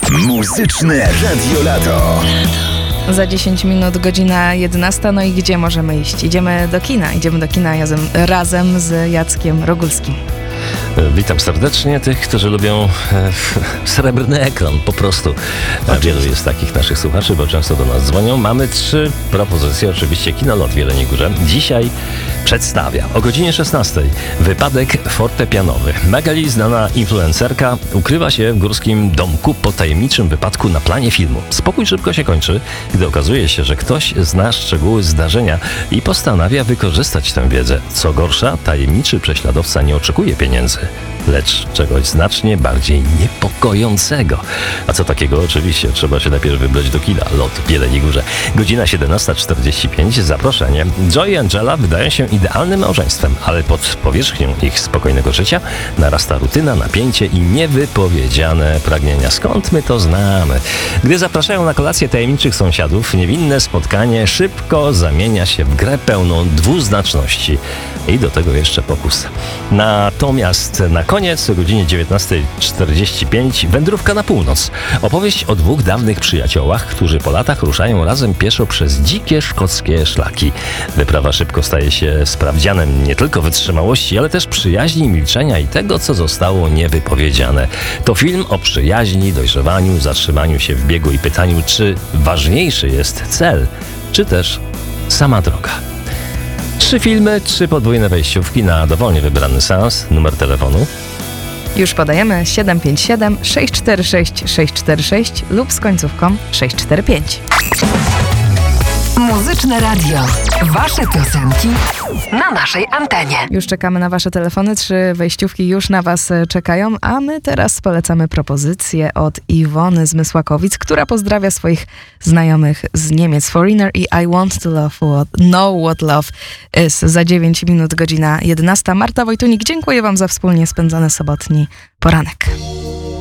Muzyczne Radio Lato. Za 10 minut godzina 11. No i gdzie możemy iść? Idziemy do kina razem z Jackiem Rogulskim. Witam serdecznie tych, którzy lubią srebrny ekran, po prostu. Wielu jest takich naszych słuchaczy, bo często do nas dzwonią. Mamy 3 propozycje, oczywiście Kinolot w Jeleniej Górze. Dzisiaj przedstawia o godzinie 16 wypadek fortepianowy. Magali, znana influencerka, ukrywa się w górskim domku po tajemniczym wypadku na planie filmu. Spokój szybko się kończy, gdy okazuje się, że ktoś zna szczegóły zdarzenia i postanawia wykorzystać tę wiedzę. Co gorsza, tajemniczy prześladowca nie oczekuje pieniędzy, lecz czegoś znacznie bardziej niepokojącego. A co takiego? Oczywiście trzeba się najpierw wybrać do kina. Lot w Jeleniej Górze. Godzina 17:45. Zaproszenie. Joy i Angela wydają się idealnym małżeństwem, ale pod powierzchnią ich spokojnego życia narasta rutyna, napięcie i niewypowiedziane pragnienia. Skąd my to znamy? Gdy zapraszają na kolację tajemniczych sąsiadów, niewinne spotkanie szybko zamienia się w grę pełną dwuznaczności. I do tego jeszcze pokus. Natomiast na koniec o godzinie 19:45 wędrówka na północ. Opowieść o 2 dawnych przyjaciołach, którzy po latach ruszają razem pieszo przez dzikie szkockie szlaki. Wyprawa szybko staje się sprawdzianem nie tylko wytrzymałości, ale też przyjaźni, milczenia i tego, co zostało niewypowiedziane. To film o przyjaźni, dojrzewaniu, zatrzymaniu się w biegu i pytaniu, czy ważniejszy jest cel, czy też sama droga. 3 filmy, 3 podwójne wejściówki na dowolnie wybrany seans. Numer telefonu Już podajemy 757 646 646 lub z końcówką 645. Muzyczne Radio. Wasze piosenki na naszej antenie. Już czekamy na wasze telefony, 3 wejściówki już na was czekają, a my teraz polecamy propozycję od Iwony z Mysłakowic, która pozdrawia swoich znajomych z Niemiec. Foreigner i I Want to Know What Love is. Za 9 minut godzina 11. Marta Wojtunik, dziękuję wam za wspólnie spędzony sobotni poranek.